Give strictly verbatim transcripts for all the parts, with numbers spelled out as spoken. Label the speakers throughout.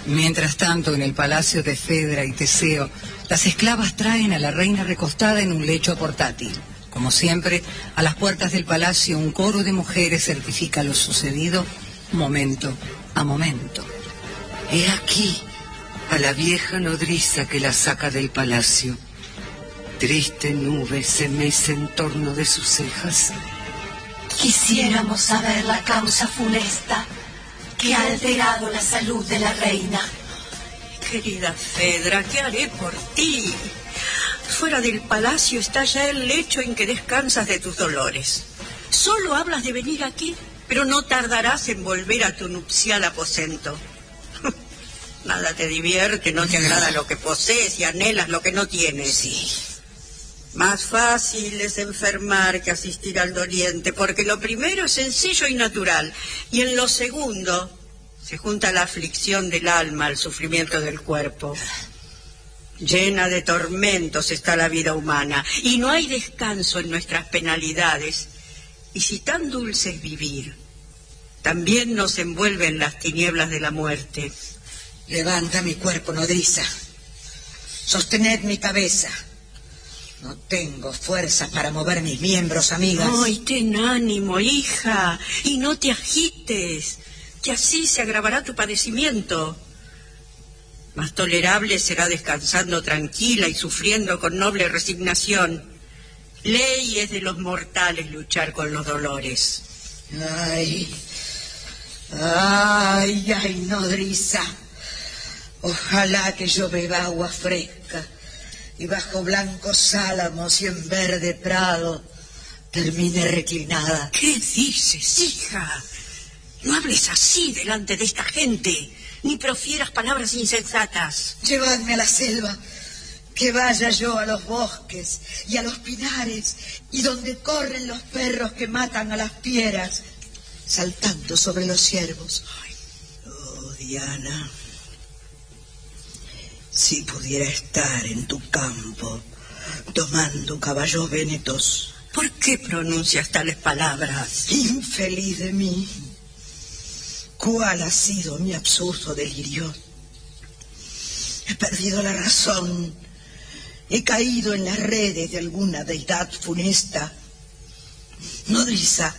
Speaker 1: Mientras tanto, en el palacio de Fedra y Teseo, las esclavas traen a la reina recostada en un lecho portátil. Como siempre, a las puertas del palacio un coro de mujeres certifica lo sucedido momento a momento.
Speaker 2: He aquí a la vieja nodriza que la saca del palacio. Triste nube se mece en torno de sus cejas.
Speaker 3: Quisiéramos saber la causa funesta que ha alterado la salud de la reina.
Speaker 4: Querida Fedra, ¿qué haré por ti? Fuera del palacio está ya el lecho en que descansas de tus dolores. Solo hablas de venir aquí, pero no tardarás en volver a tu nupcial aposento. Nada te divierte, no te agrada lo que posees y anhelas lo que no tienes.
Speaker 2: Sí.
Speaker 4: Más fácil es enfermar que asistir al doliente, porque lo primero es sencillo y natural, y en lo segundo se junta la aflicción del alma al sufrimiento del cuerpo. Llena de tormentos está la vida humana, y no hay descanso en nuestras penalidades. Y si tan dulce es vivir, también nos envuelven las tinieblas de la muerte.
Speaker 5: Levanta mi cuerpo, nodriza. Sostened mi cabeza. No tengo fuerzas para mover mis miembros, amigas.
Speaker 4: Ay, ten ánimo, hija, y no te agites, que así se agravará tu padecimiento. Más tolerable será descansando tranquila y sufriendo con noble resignación. Ley es de los mortales luchar con los dolores.
Speaker 5: Ay, ay, ay, nodriza. Ojalá que yo beba agua fresca y bajo blancos álamos y en verde prado termine reclinada.
Speaker 4: ¿Qué dices, hija? No hables así delante de esta gente, ni profieras palabras insensatas.
Speaker 5: Llevadme a la selva, que vaya yo a los bosques y a los pinares, y donde corren los perros que matan a las fieras, saltando sobre los ciervos. Ay, oh, Diana, si pudiera estar en tu campo, tomando caballos vénetos.
Speaker 4: ¿Por qué pronuncias tales palabras?
Speaker 5: Infeliz de mí. ¿Cuál ha sido mi absurdo delirio? He perdido la razón. He caído en las redes de alguna deidad funesta. Nodriza,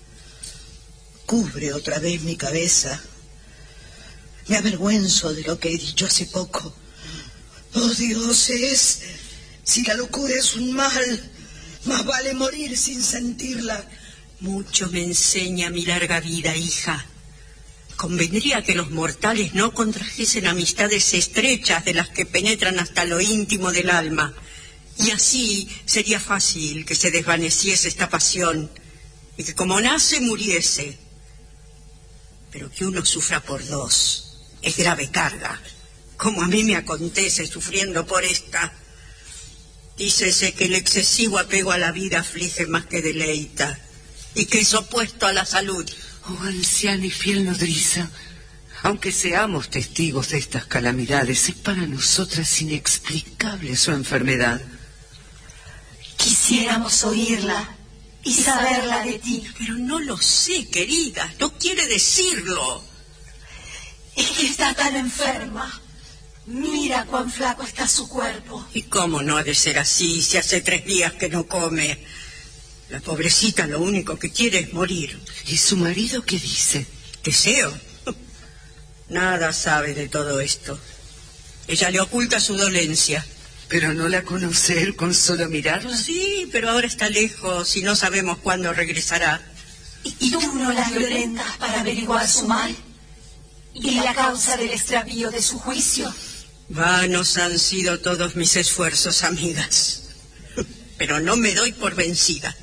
Speaker 5: cubre otra vez mi cabeza. Me avergüenzo de lo que he dicho hace poco. Oh, dioses, si la locura es un mal, más vale morir sin sentirla.
Speaker 4: Mucho me enseña mi larga vida, hija. Convendría que los mortales no contrajesen amistades estrechas de las que penetran hasta lo íntimo del alma. Y así sería fácil que se desvaneciese esta pasión y que como nace muriese. Pero que uno sufra por dos es grave carga, como a mí me acontece sufriendo por esta. Dícese que el excesivo apego a la vida aflige más que deleita, y que es opuesto a la salud.
Speaker 2: Oh, anciana y fiel nodriza, aunque seamos testigos de estas calamidades, es para nosotras inexplicable su enfermedad.
Speaker 3: Quisiéramos oírla y saberla de ti.
Speaker 4: Pero no lo sé, querida, no quiere decirlo.
Speaker 3: Es que está tan enferma. Mira cuán flaco está su cuerpo.
Speaker 4: ¿Y cómo no ha de ser así si hace tres días que no come? La pobrecita lo único que quiere es morir.
Speaker 2: ¿Y su marido qué dice?
Speaker 4: Teseo. Nada sabe de todo esto. Ella le oculta su dolencia.
Speaker 2: ¿Pero no la conoce él con solo mirarla?
Speaker 4: Sí, pero ahora está lejos y no sabemos cuándo regresará.
Speaker 3: ¿Y tú no la violentas para averiguar su mal? ¿Y la causa del extravío de su juicio?
Speaker 4: Vanos han sido todos mis esfuerzos, amigas. Pero no me doy por vencida.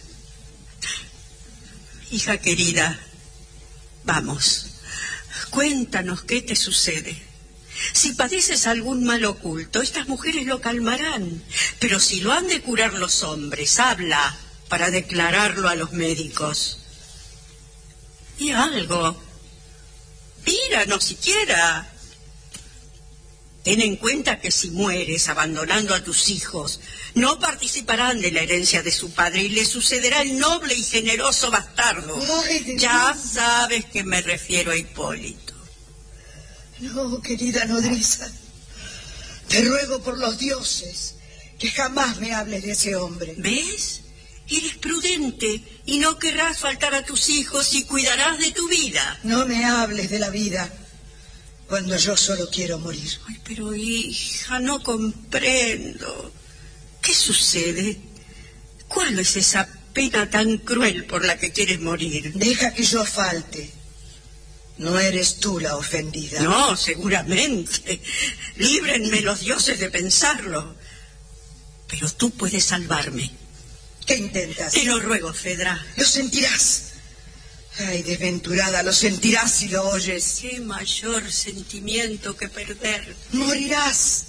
Speaker 4: Hija querida, vamos, cuéntanos qué te sucede. Si padeces algún mal oculto, estas mujeres lo calmarán. Pero si lo han de curar los hombres, habla para declararlo a los médicos. Y algo. Míranos siquiera. Ten en cuenta que si mueres abandonando a tus hijos, no participarán de la herencia de su padre y le sucederá el noble y generoso bastardo.
Speaker 5: Ay,
Speaker 4: ya sabes que me refiero a Hipólito.
Speaker 5: No, querida nodriza. Te ruego por los dioses que jamás me hables de ese hombre.
Speaker 4: ¿Ves? Eres prudente y no querrás faltar a tus hijos y cuidarás de tu vida.
Speaker 5: No me hables de la vida cuando yo solo quiero morir.
Speaker 4: Ay, pero hija, no comprendo. ¿Qué sucede? ¿Cuál es esa pena tan cruel por la que quieres morir?
Speaker 5: Deja que yo falte. No eres tú la ofendida.
Speaker 4: No, seguramente. Líbrenme los dioses de pensarlo. Pero tú puedes salvarme.
Speaker 5: ¿Qué intentas?
Speaker 4: Te lo ruego, Fedra.
Speaker 5: Lo sentirás. Ay, desventurada, lo sentirás si lo oyes.
Speaker 4: Qué mayor sentimiento que perder.
Speaker 5: Morirás.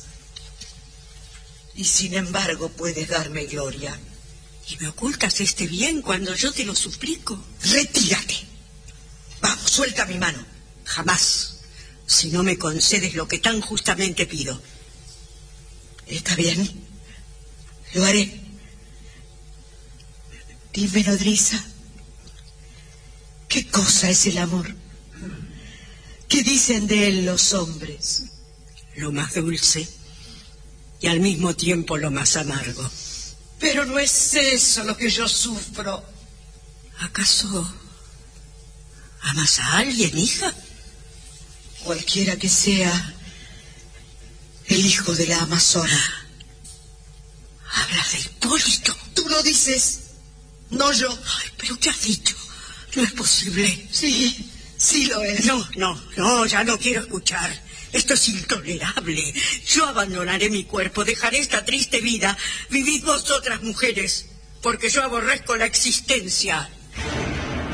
Speaker 5: Y sin embargo puedes darme gloria.
Speaker 4: ¿Y me ocultas este bien cuando yo te lo suplico?
Speaker 5: Retírate. Vamos, suelta mi mano.
Speaker 4: Jamás, si no me concedes lo que tan justamente pido.
Speaker 5: Está bien. Lo haré. Dime, nodriza, ¿qué cosa es el amor? ¿Qué dicen de él los hombres?
Speaker 4: Lo más dulce y al mismo tiempo lo más amargo.
Speaker 5: Pero no es eso lo que yo sufro.
Speaker 4: ¿Acaso amas a alguien, hija?
Speaker 5: Cualquiera que sea el hijo de la amazona.
Speaker 4: Hablas de Hipólito.
Speaker 5: Tú lo dices. No yo.
Speaker 4: Ay, pero ¿qué has dicho? No es posible.
Speaker 5: Sí, sí lo es.
Speaker 4: No, no, no, ya no quiero escuchar. Esto es intolerable. Yo abandonaré mi cuerpo, dejaré esta triste vida. Vivid vosotras, mujeres, porque yo aborrezco la existencia.